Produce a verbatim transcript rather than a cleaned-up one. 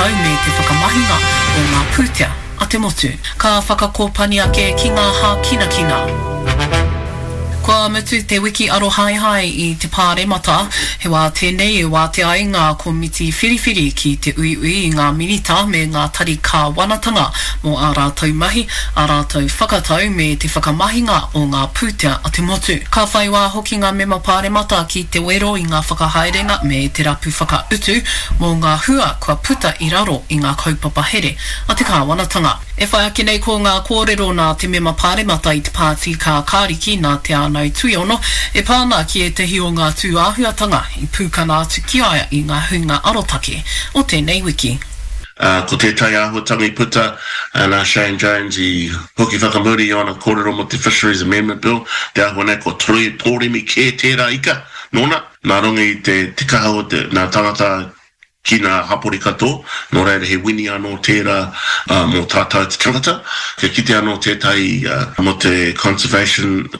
whakatau me te whakamahinga o ngā pūtea a te motu. Ka whakakōpani ake ki ngā hā kina kina. Kua mutu te wiki aro hai hai I te pāremata, he wā tēnei e wā te ai ngā komiti whiriwhiri ki te ui ui I ngā minita me ngā tari kā wanatanga mō ā rātou mahi, ā rātou whakatau me te whakamahinga o ngā pūtea a te motu. Ka whaiwā hoki ngā mema pāremata ki te wero I ngā whakahaerenga me te rapu whakautu mō ngā hua kua puta I raro I ngā kaupapa here a te kā wanatanga. E whai ake nei ko ngā kōrero nā te mema pāremata I te pāti kā kāriki nā te anau tuiono, e pāna ki e tehi o ngā tū āhuatanga I pūkana atu ki aia I ngā hunga arotake o tēnei wiki. Uh, ko te tai āhuatanga I puta, uh, nā Shane Jones I hoki whakamuri o na kōrero mo te Fisheries Amendment Bill, te ahua nei ko troi pōremi kē tērā ika, nōna, nā rongi I te, te kaha o te, nā tangata ki nā hapori katoa, nō reira he wini anō tērā uh, mō tātou te tangata, ka kite anō tētai uh, mo te conservation